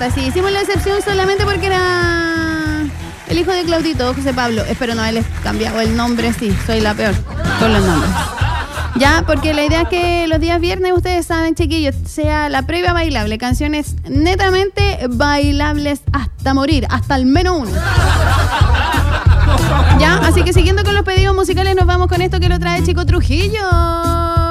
Marta. Sí, hicimos la excepción solamente porque era el hijo de Claudito, José Pablo. Espero no haberles cambiado el nombre, sí, soy la peor con los nombres. Ya, porque la idea es que los días viernes, ustedes saben, chiquillos, sea la previa bailable. Canciones netamente bailables hasta morir, hasta el menos uno. Ya, así que siguiendo con los pedidos musicales, nos vamos con esto que lo trae Chico Trujillo.